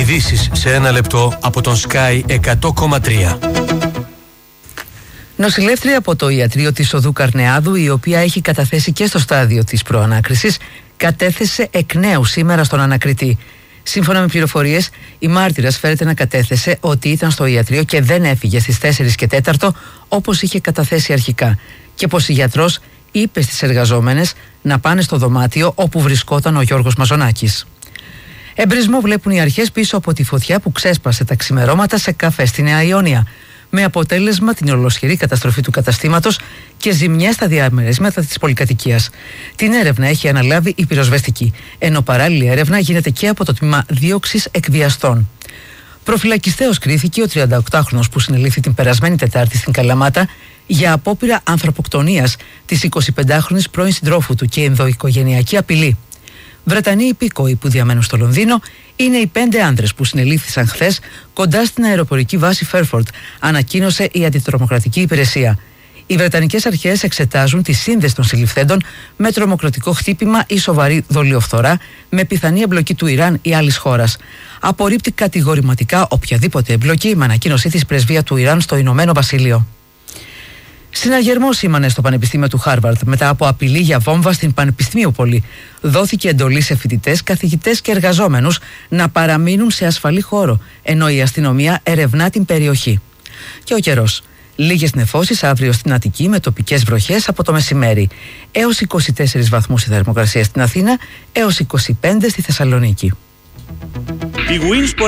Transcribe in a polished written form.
Ειδήσεις σε ένα λεπτό από τον Sky 100,3. Νοσηλεύτρια από το ιατρείο της Οδού Καρνεάδου, η οποία έχει καταθέσει και στο στάδιο της προανάκρισης, κατέθεσε εκ νέου σήμερα στον ανακριτή. Σύμφωνα με πληροφορίες, η μάρτυρας φέρεται να κατέθεσε ότι ήταν στο ιατρείο και δεν έφυγε στις 4 και 4 όπως είχε καταθέσει αρχικά, και πως η γιατρός είπε στις εργαζόμενες να πάνε στο δωμάτιο όπου βρισκόταν ο Γιώργος Μαζονάκης. Εμπρισμό βλέπουν οι αρχές πίσω από τη φωτιά που ξέσπασε τα ξημερώματα σε καφέ στη Νέα Ιωνία, με αποτέλεσμα την ολοσχερή καταστροφή του καταστήματος και ζημιές στα διαμερίσματα της πολυκατοικίας. Την έρευνα έχει αναλάβει η πυροσβεστική, ενώ παράλληλη έρευνα γίνεται και από το τμήμα δίωξης εκβιαστών. Προφυλακιστέως κρίθηκε ο 38χρονος που συνελήφθη την περασμένη Τετάρτη στην Καλαμάτα για απόπειρα ανθρωποκτονίας της 25χρονης πρώην συντρόφου του και ενδοοικογενειακή απειλή. Βρετανοί υπήκοοι που διαμένουν στο Λονδίνο είναι οι 5 άνδρες που συνελήφθησαν χθες κοντά στην αεροπορική βάση Φέρφορντ, ανακοίνωσε η Αντιτρομοκρατική Υπηρεσία. Οι Βρετανικές αρχές εξετάζουν τη σύνδεση των συλληφθέντων με τρομοκρατικό χτύπημα ή σοβαρή δολιοφθορά με πιθανή εμπλοκή του Ιράν ή άλλης χώρας. Απορρίπτει κατηγορηματικά οποιαδήποτε εμπλοκή με ανακοίνωσή της πρεσβεία του Ιράν στο Ηνωμένο Βασίλειο. Συναγερμό σήμανε στο Πανεπιστήμιο του Χάρβαρντ μετά από απειλή για βόμβα στην Πανεπιστημίουπολη. Δόθηκε εντολή σε φοιτητές, καθηγητές και εργαζόμενους να παραμείνουν σε ασφαλή χώρο, ενώ η αστυνομία ερευνά την περιοχή. Και ο καιρός. Λίγες νεφώσεις αύριο στην Αττική με τοπικές βροχές από το μεσημέρι. Έως 24 βαθμούς η θερμοκρασία στην Αθήνα, έως 25 στη Θεσσαλονίκη.